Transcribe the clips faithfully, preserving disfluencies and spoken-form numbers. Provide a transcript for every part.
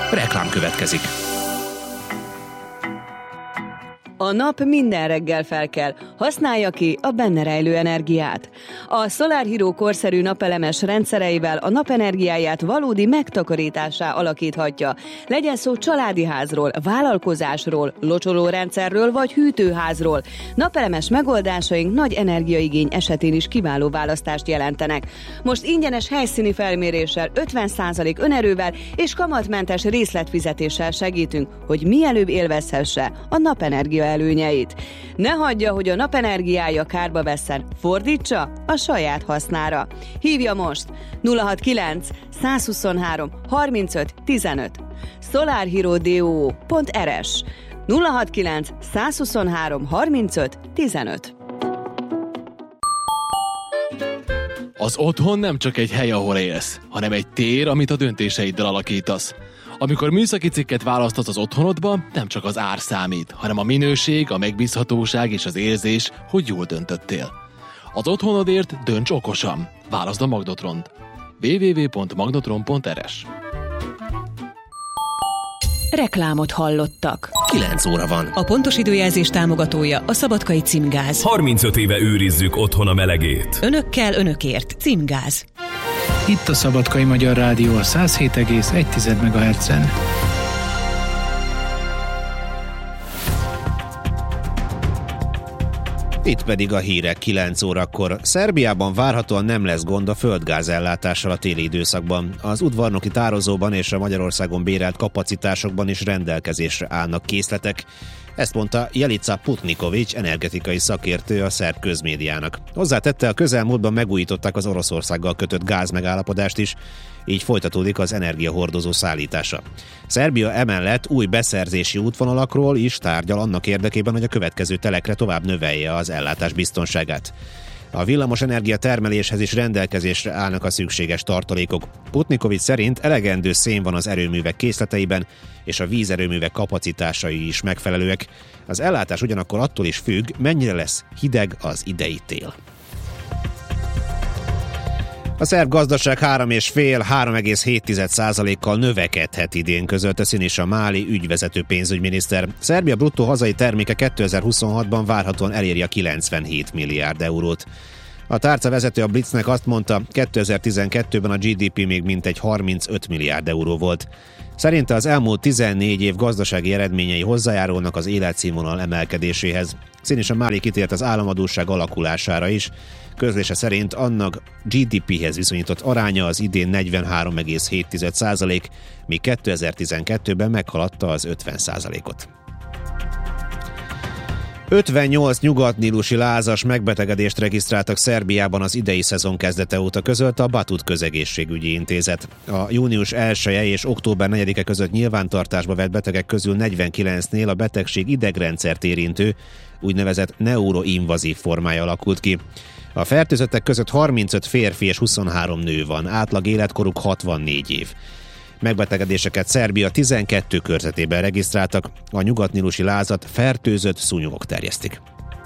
Reklám következik. A nap minden reggel felkel, használja ki a benne rejlő energiát. A Solar Hero korszerű napelemes rendszereivel a napenergiáját valódi megtakarításá alakíthatja. Legyen szó családi házról, vállalkozásról, locsolórendszerről vagy hűtőházról. Napelemes megoldásaink nagy energiaigény esetén is kiváló választást jelentenek. Most ingyenes helyszíni felméréssel, ötven százalék önerővel és kamatmentes részletfizetéssel segítünk, hogy mielőbb élvezhesse a napenergia előnyeit. Ne hagyja, hogy a napenergiája kárba vesszen, fordítsa a saját hasznára. Hívja most nulla hatvankilenc százhuszonhárom harmincöt tizenöt solarhero pont rs nulla hatvankilenc százhuszonhárom harmincöt tizenöt. Az otthon nem csak egy hely, ahol élsz, hanem egy tér, amit a döntéseiddel alakítasz. Amikor műszaki cikket választasz az otthonodba, nem csak az ár számít, hanem a minőség, a megbízhatóság és az érzés, hogy jól döntöttél. Az otthonodért dönts okosan. Válaszd a Magnotront. double-u double-u double-u pont magnotron pont rs. Reklámot hallottak. kilenc óra van. A pontos időjelzés támogatója a Szabadkai Címgáz. harmincöt éve őrizzük otthon a melegét. Önökkel, önökért. Címgáz. Itt a Szabadkai Magyar Rádió a száz hét egész egy megahertzen. Itt pedig a hírek kilenc órakor. Szerbiában várhatóan nem lesz gond a földgáz ellátással a téli időszakban. Az udvarnoki tározóban és a Magyarországon bérelt kapacitásokban is rendelkezésre állnak készletek. Ezt mondta Jelica Putnikovics, energetikai szakértő a szerb közmédiának. Hozzátette, a közelmúltban megújították az Oroszországgal kötött gázmegállapodást is, így folytatódik az energiahordozó szállítása. Szerbia emellett új beszerzési útvonalakról is tárgyal annak érdekében, hogy a következő telekre tovább növelje az ellátás biztonságát. A villamos energia termeléshez is rendelkezésre állnak a szükséges tartalékok. Putnikovics szerint elegendő szén van az erőművek készleteiben, és a vízerőművek kapacitásai is megfelelőek. Az ellátás ugyanakkor attól is függ, mennyire lesz hideg az idei tél. A szerb gazdaság három egész öt - három egész hét százalékkal növekedhet idén, közölte Sinisa Mali ügyvezető pénzügyminiszter. Szerbia bruttó hazai terméke kétezer-huszonhatban várhatóan eléri a kilencvenhét milliárd eurót. A tárca vezető a Blitznek azt mondta, kétezer-tizenkettőben a gé dé pé még mintegy harmincöt milliárd euró volt. Szerinte az elmúlt tizennégy év gazdasági eredményei hozzájárulnak az életszínvonal emelkedéséhez. Sinisa Mali kitért az államadósság alakulására is. Közlése szerint annak gé dé péhez viszonyított aránya az idén negyvenhárom egész hét százalék, míg kétezer-tizenkettőben meghaladta az ötven százalékot. ötvennyolc nyugatnílusi lázas megbetegedést regisztráltak Szerbiában az idei szezon kezdete óta, közölte a Batut közegészségügyi intézet. A június elseje és október negyedike között nyilvántartásba vett betegek közül negyvenkilencnél a betegség idegrendszert érintő, úgynevezett neuroinvazív formája alakult ki. A fertőzöttek között harmincöt férfi és huszonhárom nő van, átlag életkoruk hatvannégy év. Megbetegedéseket Szerbia tizenkettő körzetében regisztráltak, a nyugatnílusi lázat fertőzött szúnyogok terjesztik.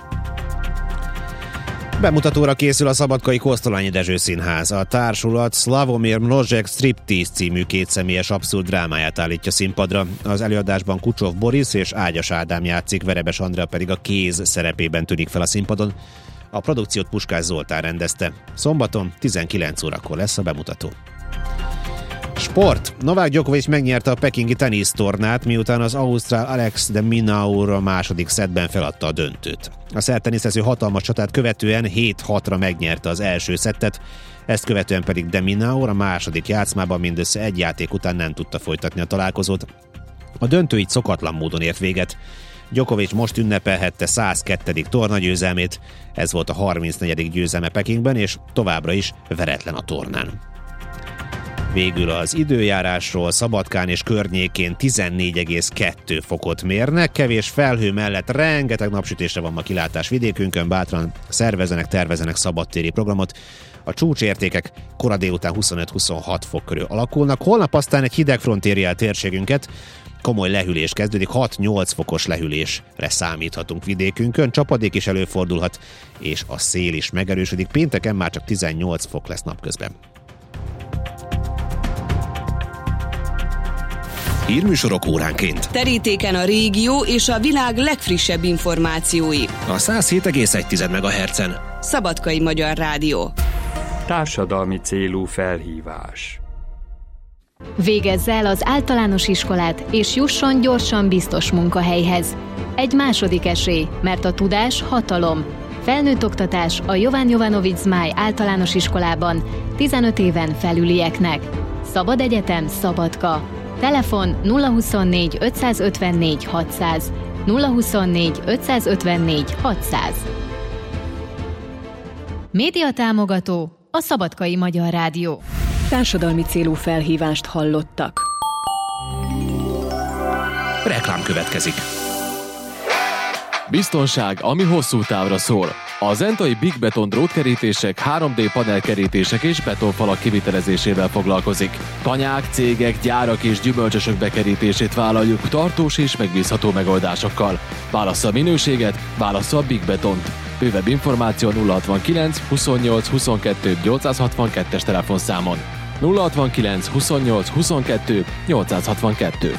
Bemutatóra készül a szabadkai Kosztolányi Dezső Színház. A társulat Slavomir Mnozsek Striptease című kétszemélyes abszurd drámáját állítja színpadra. Az előadásban Kucsov Boris és Ágyas Ádám játszik, Verebes Andrea pedig a kéz szerepében tűnik fel a színpadon. A produkciót Puskás Zoltán rendezte. Szombaton tizenkilenc órakor lesz a bemutató. Sport. Novák Djokovic megnyerte a pekingi tenisztornát, miután az ausztrál Alex de Minaur a második szettben feladta a döntőt. A szerb teniszező hatalmas csatát követően hét hatra megnyerte az első szettet, ezt követően pedig de Minaur a második játszmában mindössze egy játék után nem tudta folytatni a találkozót. A döntő így szokatlan módon ért véget. Djokovic most ünnepelhette százkettő tornagyőzelmét, ez volt a harmincnegyedik győzelme Pekingben, és továbbra is veretlen a tornán. Végül az időjárásról: Szabadkán és környékén tizennégy egész kettő fokot mérnek, kevés felhő mellett rengeteg napsütésre van ma kilátás vidékünkön, bátran szervezenek, tervezenek szabadtéri programot. A csúcsértékek kora délután huszonöt-huszonhat fok körül alakulnak, holnap aztán egy hideg front éri el térségünket, komoly lehűlés kezdődik, hat-nyolc fokos lehűlésre számíthatunk vidékünkön, csapadék is előfordulhat, és a szél is megerősödik, pénteken már csak tizennyolc fok lesz napközben. Hírműsorok óránként. Terítéken a régió és a világ legfrissebb információi. A száz hét egész egy megahertzen. Szabadkai Magyar Rádió. Társadalmi célú felhívás. Végezze el az általános iskolát, és jusson gyorsan biztos munkahelyhez. Egy második esély, mert a tudás hatalom. Felnőtt oktatás a Jovan Jovanović Zmaj általános iskolában tizenöt éven felülieknek. Szabad egyetem, Szabadka. Telefon nulla huszonnégy ötszázötvennégy hatszáz, nulla huszonnégy ötszázötvennégy hatszáz. Média támogató a Szabadkai Magyar Rádió. Társadalmi célú felhívást hallottak. Reklám következik. Biztonság, ami hosszú távra szól. A zentai Big Beton drótkerítések, három dé panelkerítések és betonfalak kivitelezésével foglalkozik. Tanyák, cégek, gyárak és gyümölcsösök bekerítését vállaljuk tartós és megbízható megoldásokkal. Válassza a minőséget, válassza a Big Betont. Bővebb információ nulla hatvankilenc huszonnyolc huszonkettő nyolcszázhatvankettes telefonszámon. nulla hatvankilenc huszonnyolc huszonkettő nyolcszázhatvankettő.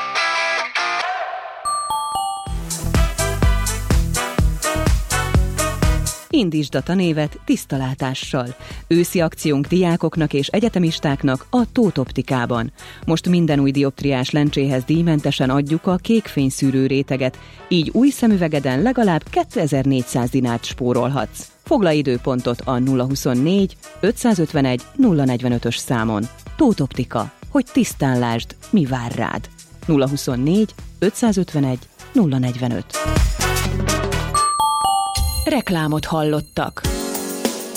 Indítsd a tanévet tiszta látással. Őszi akciónk diákoknak és egyetemistáknak a Tóth Optikában. Most minden új dioptriás lencséhez díjmentesen adjuk a kékfényszűrő réteget, így új szemüvegeden legalább kétezer-négyszáz dinárt spórolhatsz. Foglalj időpontot a nulla huszonnégy ötszázötvenegy nulla negyvenötös számon. Tóth Optika, hogy tisztán lásd, mi vár rád. nulla huszonnégy ötszázötvenegy nulla negyvenöt. Reklámot hallottak.